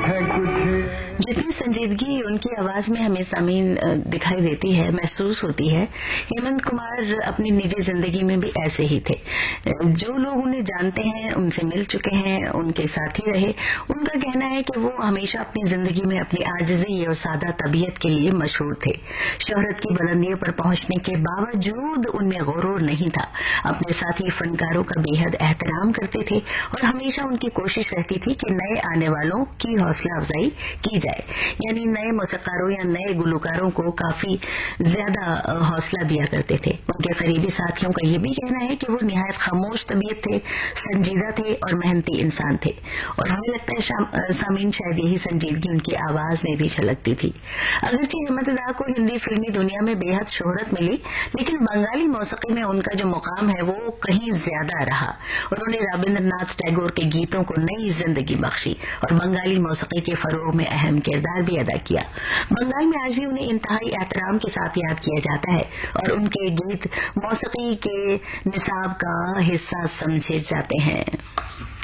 है कुछ। जितनी संजीदगी उनकी आवाज में हमें सामीन दिखाई देती है, महसूस होती है, हेमंत कुमार अपनी निजी जिंदगी में भी ऐसे ही थे। जो लोग उन्हें जानते हैं, उनसे मिल चुके हैं, उनके साथ ही रहे, उनका कहना है कि वो हमेशा अपनी जिंदगी में अपनी आजिज़ी और सादा तबीयत के लिए मशहूर थे। शोहरत की बुलंदियों पर पहुंचने के बावजूद उनमें गुरूर नहीं था। अपने साथी फनकारों का बेहद एहतराम करते थे और हमेशा उनकी कोशिश रहती थी कि नए आने वालों की हौसला अफजाई की जाए, यानी नए मौसीकारों या नए गुलकारों को काफी ज्यादा हौसला दिया करते थे। उनके करीबी साथियों का ये भी कहना है कि वो निहायत खामोश तबीयत थे, संजीदा थे और मेहनती इंसान थे। और हमें लगता है सामीन शायद यही संजीदगी उनकी आवाज में भी झलकती थी। अगरचे हेमंत दा को हिंदी फिल्मी दुनिया में बेहद शोहरत मिली, लेकिन बंगाली मौसीकी में उनका जो मुकाम है वो कहीं ज्यादा रहा। उन्होंने रविंद्रनाथ टैगोर के गीतों को नई जिंदगी बख्शी और बंगाली मौसीकी के फरोग में अहम किरदार भी अदा किया। बंगाल में आज भी उन्हें इंतहाई एहतराम के साथ याद किया जाता है और उनके गीत मौसीकी के निसाब का हिस्सा समझे जाते हैं।